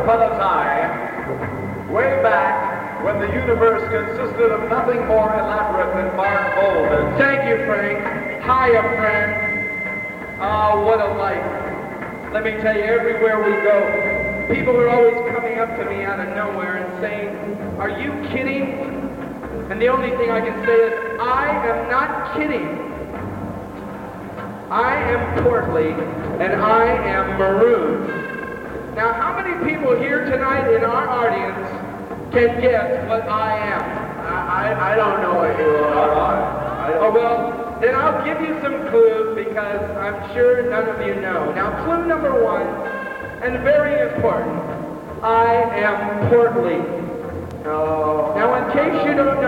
upon a time, way back, when the universe consisted of nothing more elaborate than Mark Bolden. Thank you, Frank. Hiya, friend. Oh, what a life. Let me tell you, everywhere we go, people are always coming up to me out of nowhere and saying, "Are you kidding?" And the only thing I can say is, I am not kidding. I am portly, and I am maroon. Now, how many people here tonight in our audience can guess what I am? I don't know what you are. Oh, well, then I'll give you some clues because I'm sure none of you know. Now, clue number one, and very important, I am portly. No. Now, in case you don't know,